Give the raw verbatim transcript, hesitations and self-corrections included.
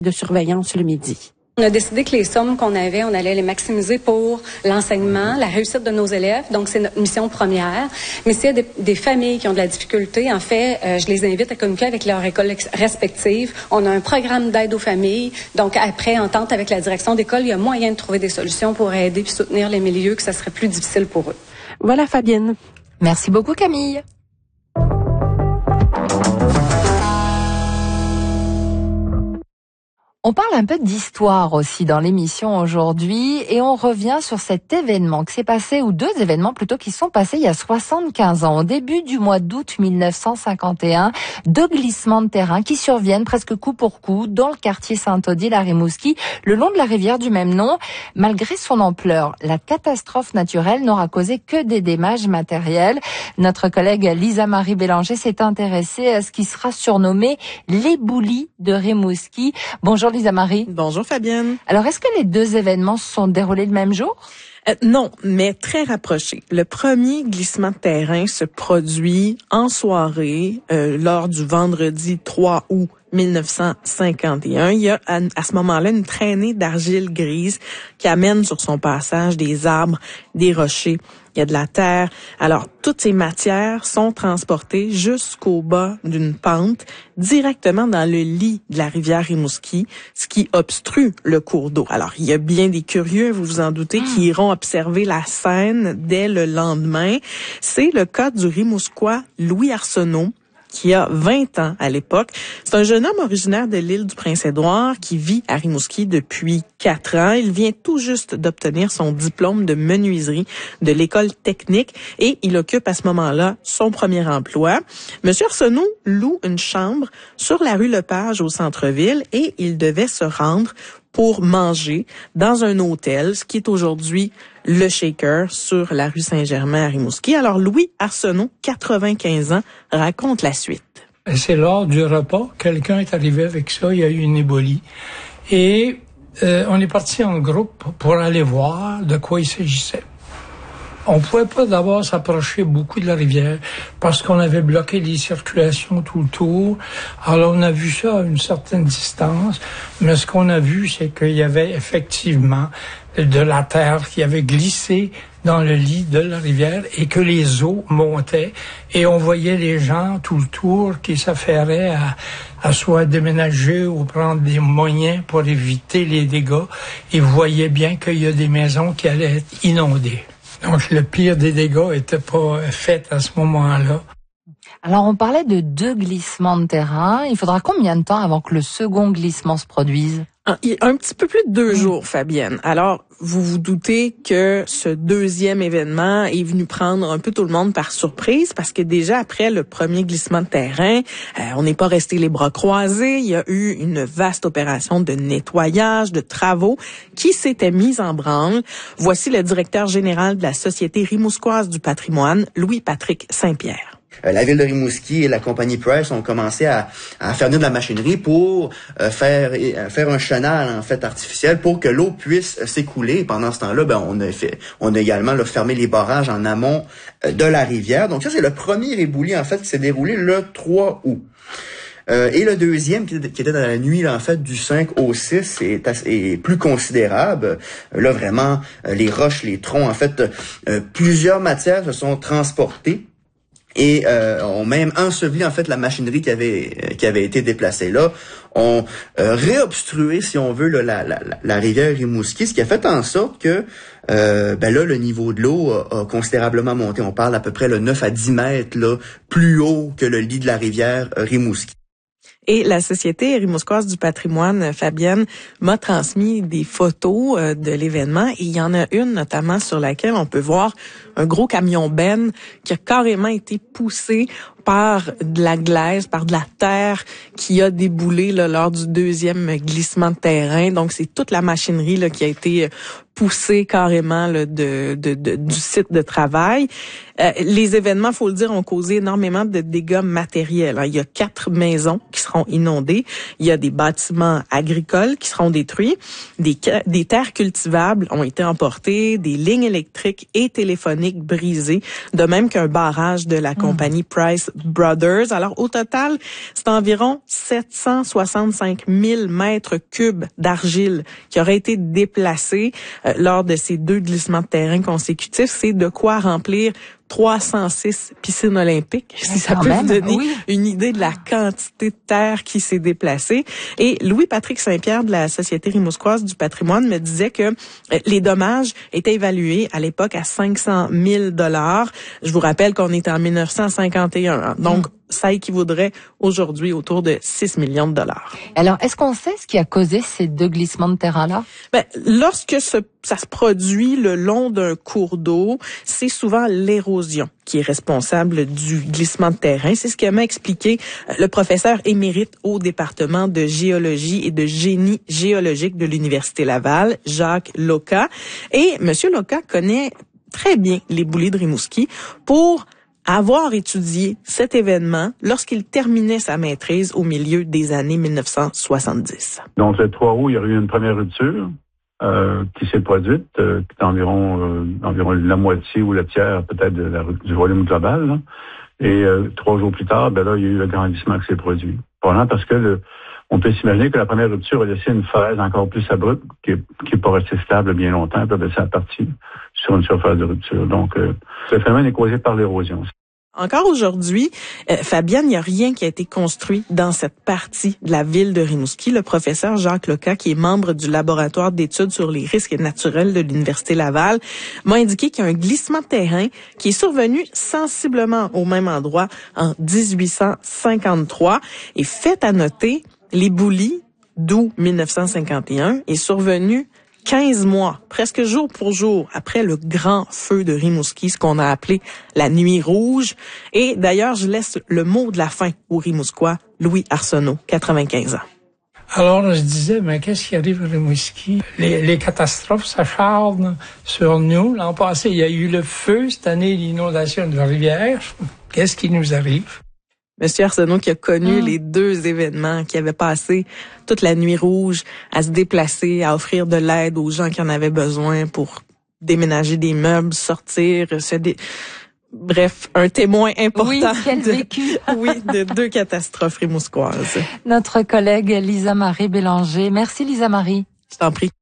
de surveillance le midi. On a décidé que les sommes qu'on avait, on allait les maximiser pour l'enseignement, la réussite de nos élèves. Donc, c'est notre mission première. Mais s'il y a des, des familles qui ont de la difficulté, en fait, euh, je les invite à communiquer avec leurs écoles respectives. On a un programme d'aide aux familles. Donc, après, en entente avec la direction d'école, il y a moyen de trouver des solutions pour aider et soutenir les milieux que ça serait plus difficile pour eux. Voilà, Fabienne. Merci beaucoup, Camille. On parle un peu d'histoire aussi dans l'émission aujourd'hui et on revient sur cet événement qui s'est passé, ou deux événements plutôt qui sont passés il y a soixante-quinze ans. Au début du mois d'août mille neuf cent cinquante et un, deux glissements de terrain qui surviennent presque coup pour coup dans le quartier Saint-Odile à Rimouski, le long de la rivière du même nom. Malgré son ampleur, la catastrophe naturelle n'aura causé que des dommages matériels. Notre collègue Lisa Marie Bélanger s'est intéressée à ce qui sera surnommé l'éboulis de Rimouski. Bonjour Lisa Marie. Bonjour Fabienne. Alors, est-ce que les deux événements se sont déroulés le même jour? Euh, non, mais très rapprochés. Le premier glissement de terrain se produit en soirée euh, lors du vendredi trois août mille neuf cent cinquante et un. Il y a à, à ce moment-là une traînée d'argile grise qui amène sur son passage des arbres, des rochers. Il y a de la terre. Alors, toutes ces matières sont transportées jusqu'au bas d'une pente, directement dans le lit de la rivière Rimouski, ce qui obstrue le cours d'eau. Alors, il y a bien des curieux, vous vous en doutez, qui iront observer la scène dès le lendemain. C'est le cas du Rimousquois Louis Arsenault, qui a vingt ans à l'époque. C'est un jeune homme originaire de l'île du Prince-Édouard qui vit à Rimouski depuis quatre ans. Il vient tout juste d'obtenir son diplôme de menuiserie de l'école technique et il occupe à ce moment-là son premier emploi. Monsieur Arsenault loue une chambre sur la rue Lepage au centre-ville et il devait se rendre pour manger dans un hôtel, ce qui est aujourd'hui le Shaker sur la rue Saint-Germain à Rimouski. Alors, Louis Arsenault, quatre-vingt-quinze ans, raconte la suite. C'est lors du repas, quelqu'un est arrivé avec ça, il y a eu une ébolie. Et euh, on est parti en groupe pour aller voir de quoi il s'agissait. On pouvait pas d'abord s'approcher beaucoup de la rivière parce qu'on avait bloqué les circulations tout le tour. Alors, on a vu ça à une certaine distance, mais ce qu'on a vu, c'est qu'il y avait effectivement de la terre qui avait glissé dans le lit de la rivière et que les eaux montaient et on voyait les gens tout le tour qui s'affairaient à, à soit déménager ou prendre des moyens pour éviter les dégâts. Ils voyaient bien qu'il y a des maisons qui allaient être inondées. Donc, le pire des dégâts était pas fait à ce moment-là. Alors, on parlait de deux glissements de terrain. Il faudra combien de temps avant que le second glissement se produise? Un, un petit peu plus de deux jours, Fabienne. Alors, vous vous doutez que ce deuxième événement est venu prendre un peu tout le monde par surprise parce que déjà après le premier glissement de terrain, euh, on n'est pas resté les bras croisés. Il y a eu une vaste opération de nettoyage, de travaux qui s'était mise en branle. Voici le directeur général de la Société rimousquoise du patrimoine, Louis-Patrick Saint-Pierre. Euh, la ville de Rimouski et la compagnie Price ont commencé à, à faire venir de la machinerie pour euh, faire euh, faire un chenal en fait artificiel pour que l'eau puisse euh, s'écouler. Et pendant ce temps-là, ben on a fait, on a également là, fermé les barrages en amont euh, de la rivière. Donc ça c'est le premier éboulis en fait qui s'est déroulé le trois août. Euh, et le deuxième, qui était dans la nuit là, en fait du cinq au six, est, est plus considérable. Là vraiment, euh, les roches, les troncs, en fait, euh, plusieurs matières se sont transportées. Et euh, ont même enseveli en fait la machinerie qui avait euh, qui avait été déplacée là, ont euh, réobstrué si on veut là, la, la la rivière Rimouski, ce qui a fait en sorte que euh, ben là le niveau de l'eau a, a considérablement monté. On parle à peu près le neuf à dix mètres là plus haut que le lit de la rivière euh, Rimouski. Et la Société rimousquoise du patrimoine, Fabienne, m'a transmis des photos euh, de l'événement et il y en a une notamment sur laquelle on peut voir un gros camion benne qui a carrément été poussé par de la glaise, par de la terre qui a déboulé là, lors du deuxième glissement de terrain. Donc, c'est toute la machinerie là, qui a été poussée carrément là, de, de, de, du site de travail. Euh, les événements, faut le dire, ont causé énormément de dégâts matériels. Il y a quatre maisons qui seront inondées. Il y a des bâtiments agricoles qui seront détruits. Des, des terres cultivables ont été emportées, des lignes électriques et téléphoniques brisées, de même qu'un barrage de la compagnie Price Brothers. Alors, au total, c'est environ sept cent soixante-cinq mille mètres cubes d'argile qui auraient été déplacés euh, lors de ces deux glissements de terrain consécutifs. C'est de quoi remplir trois cent six piscines olympiques, si ça peut vous donner oui. une idée de la quantité de terre qui s'est déplacée. Et Louis-Patrick Saint-Pierre de la Société rimouskoise du patrimoine me disait que les dommages étaient évalués à l'époque à cinq cent mille dollars. Je vous rappelle qu'on est en mille neuf cent cinquante et un, donc mmh. ça équivaudrait aujourd'hui autour de six millions de dollars. Alors, est-ce qu'on sait ce qui a causé ces deux glissements de terrain-là? Ben, lorsque ce, ça se produit le long d'un cours d'eau, c'est souvent l'érosion qui est responsable du glissement de terrain. C'est ce que m'a expliqué le professeur émérite au département de géologie et de génie géologique de l'Université Laval, Jacques Loca. Et Monsieur Loca connaît très bien les boulis de Rimouski pour avoir étudié cet événement lorsqu'il terminait sa maîtrise au milieu des années mille neuf cent soixante-dix. Donc, le trois août, il y a eu une première rupture euh, qui s'est produite, euh, qui est environ, euh, environ la moitié ou le tiers peut-être de la, du volume global. Là. Et euh, trois jours plus tard, ben là, il y a eu le grandissement qui s'est produit. Probablement parce que le, on peut s'imaginer que la première rupture a laissé une phase encore plus abrupte qui est, qui est pas restée stable bien longtemps, puis ben, ça a parti sur une surface de rupture. Donc, euh, ce phénomène est causé par l'érosion. Encore aujourd'hui, euh, Fabienne, il n'y a rien qui a été construit dans cette partie de la ville de Rimouski. Le professeur Jacques Loca, qui est membre du laboratoire d'études sur les risques naturels de l'Université Laval, m'a indiqué qu'il y a un glissement de terrain qui est survenu sensiblement au même endroit en dix-huit cent cinquante-trois. Et fait à noter, les boulis d'août mille neuf cent cinquante et un est survenu quinze mois, presque jour pour jour, après le grand feu de Rimouski, ce qu'on a appelé la nuit rouge. Et d'ailleurs, je laisse le mot de la fin au Rimouskois, Louis Arsenault, quatre-vingt-quinze ans. Alors, je disais, mais qu'est-ce qui arrive à Rimouski? Les, les catastrophes s'acharnent sur nous. L'an passé, il y a eu le feu. Cette année, l'inondation de la rivière. Qu'est-ce qui nous arrive? Monsieur Arsenault qui a connu mmh. les deux événements, qui avait passé toute la nuit rouge à se déplacer, à offrir de l'aide aux gens qui en avaient besoin pour déménager des meubles, sortir, se dé... Bref, un témoin important oui, quel de, vécu. oui, de deux catastrophes rimouskoises. Notre collègue Lisa Marie Bélanger. Merci Lisa Marie. Je t'en prie.